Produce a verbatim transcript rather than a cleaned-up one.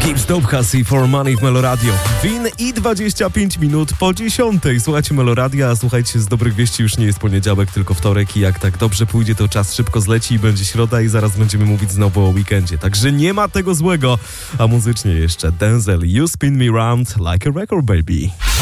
Gibbs Dope Hussy for Money w Meloradio. Win i dwadzieścia pięć minut po dziesiątej. Słuchajcie Meloradia, a słuchajcie, z dobrych wieści już nie jest poniedziałek, tylko wtorek i jak tak dobrze pójdzie, to czas szybko zleci i będzie środa i zaraz będziemy mówić znowu o weekendzie. Także nie ma tego złego. A muzycznie jeszcze Denzel, You Spin Me Round Like a Record Baby.